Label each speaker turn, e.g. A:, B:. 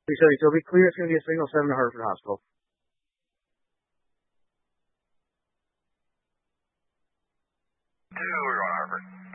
A: 372. It'll be clear. It's going to be a signal 7 to Hartford Hospital.
B: We're going to Hartford.